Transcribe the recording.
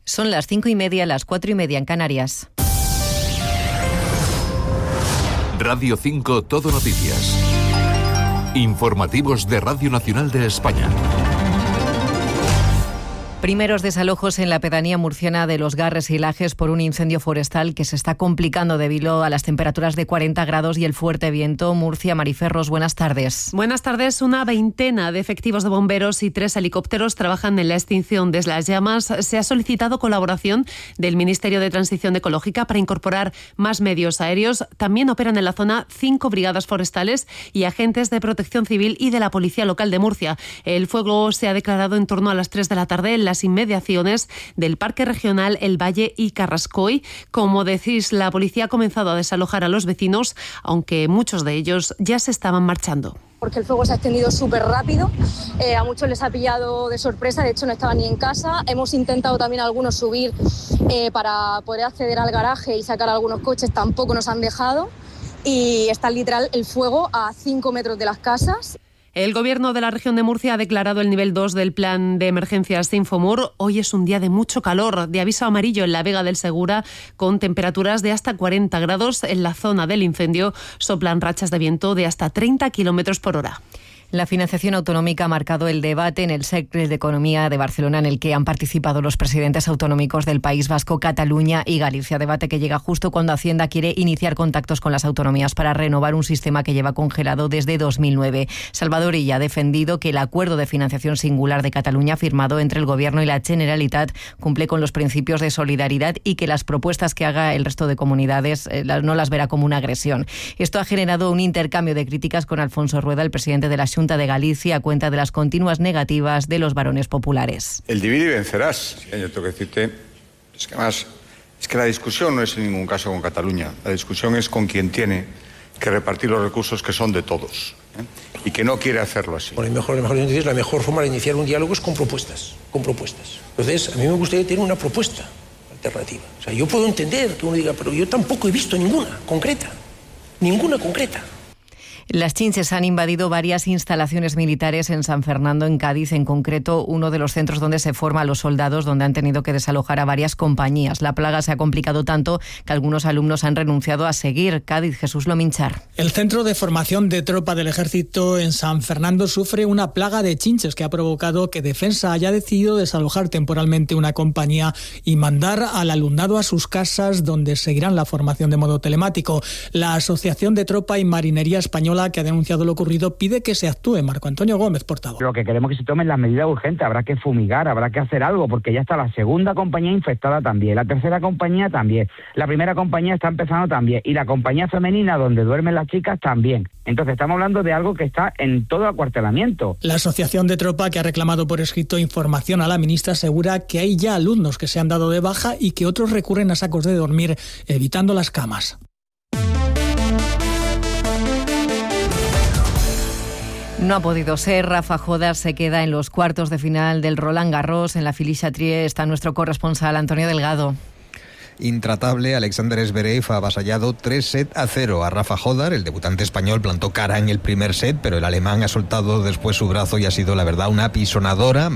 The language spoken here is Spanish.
Son las 5:30, las 4:30 en Canarias. Radio 5 Todo Noticias. Informativos de Radio Nacional de España. Primeros desalojos en la pedanía murciana de Los Garres y Lajes por un incendio forestal que se está complicando debido a las temperaturas de 40 grados y el fuerte viento. Murcia, Mariferros, buenas tardes. Buenas tardes. Una veintena de efectivos de bomberos y 3 helicópteros trabajan en la extinción de las llamas. Se ha solicitado colaboración del Ministerio de Transición Ecológica para incorporar más medios aéreos. También operan en la zona 5 brigadas forestales y agentes de Protección Civil y de la Policía Local de Murcia. El fuego se ha declarado en torno a las 3 de la tarde en las inmediaciones del Parque Regional El Valle y Carrascoy. Como decís, la policía ha comenzado a desalojar a los vecinos, aunque muchos de ellos ya se estaban marchando. Porque el fuego se ha extendido súper rápido, a muchos les ha pillado de sorpresa, de hecho no estaban ni en casa. Hemos intentado también algunos subir para poder acceder al garaje y sacar algunos coches, tampoco nos han dejado, y está literal el fuego a 5 metros de las casas. El Gobierno de la región de Murcia ha declarado el nivel 2 del plan de emergencias de Infomur. Hoy es un día de mucho calor, de aviso amarillo en la Vega del Segura, con temperaturas de hasta 40 grados. En la zona del incendio soplan rachas de viento de hasta 30 kilómetros por hora. La financiación autonómica ha marcado el debate en el Cercle de Economía de Barcelona, en el que han participado los presidentes autonómicos del País Vasco, Cataluña y Galicia. Debate que llega justo cuando Hacienda quiere iniciar contactos con las autonomías para renovar un sistema que lleva congelado desde 2009. Salvador Illa ha defendido que el acuerdo de financiación singular de Cataluña firmado entre el Gobierno y la Generalitat cumple con los principios de solidaridad y que las propuestas que haga el resto de comunidades no las verá como una agresión. Esto ha generado un intercambio de críticas con Alfonso Rueda, el presidente de la Xunta de Galicia, a cuenta de las continuas negativas de los varones populares. El divide y vencerás. Yo tengo que decirte, es que la discusión no es en ningún caso con Cataluña. La discusión es con quien tiene que repartir los recursos que son de todos, y que no quiere hacerlo así. Bueno, la mejor forma de iniciar un diálogo es con propuestas. Entonces, a mí me gustaría tener una propuesta alternativa. O sea, yo puedo entender que uno diga, pero yo tampoco he visto ninguna concreta. Las chinches han invadido varias instalaciones militares en San Fernando, en Cádiz, en concreto uno de los centros donde se forman los soldados, donde han tenido que desalojar a varias compañías. La plaga se ha complicado tanto que algunos alumnos han renunciado a seguir. Cádiz, Jesús Lominchar. El centro de formación de tropa del ejército en San Fernando sufre una plaga de chinches que ha provocado que Defensa haya decidido desalojar temporalmente una compañía y mandar al alumnado a sus casas, donde seguirán la formación de modo telemático. La Asociación de Tropa y Marinería Española, que ha denunciado lo ocurrido, pide que se actúe. Marco Antonio Gómez, portavoz. Lo que queremos es que se tomen las medidas urgentes. Habrá que fumigar, habrá que hacer algo, porque ya está la segunda compañía infectada también, la tercera compañía también, la primera compañía está empezando también, y la compañía femenina donde duermen las chicas también. Entonces estamos hablando de algo que está en todo acuartelamiento. La Asociación de Tropa, que ha reclamado por escrito información a la ministra, asegura que hay ya alumnos que se han dado de baja y que otros recurren a sacos de dormir, evitando las camas. No ha podido ser. Rafa Jodar se queda en los cuartos de final del Roland Garros. En la Philippe-Chatrier está nuestro corresponsal Antonio Delgado. Intratable, Alexander Zverev ha avasallado 3-0 a Rafa Jodar. El debutante español plantó cara en el primer set, pero el alemán ha soltado después su brazo y ha sido, la verdad, una apisonadora.